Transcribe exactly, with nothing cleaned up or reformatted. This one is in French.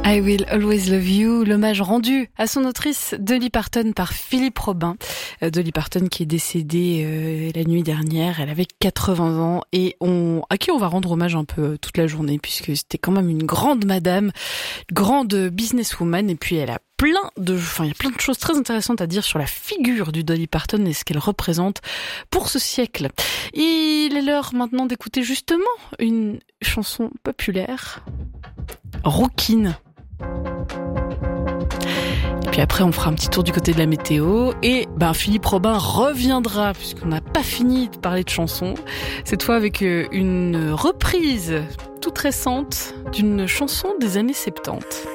I Will Always Love You, l'hommage rendu à son autrice Dolly Parton par Philippe Robin. Euh, Dolly Parton qui est décédée euh, la nuit dernière, elle avait quatre-vingts ans et on, à qui on va rendre hommage un peu toute la journée puisque c'était quand même une grande madame, grande businesswoman et puis elle a plein de, enfin il y a plein de choses très intéressantes à dire sur la figure du Dolly Parton et ce qu'elle représente pour ce siècle. Il est l'heure maintenant d'écouter justement une chanson populaire, Rouquine. Et puis après on fera un petit tour du côté de la météo et ben Philippe Robin reviendra puisqu'on n'a pas fini de parler de chansons, cette fois avec une reprise toute récente d'une chanson des années soixante-dix.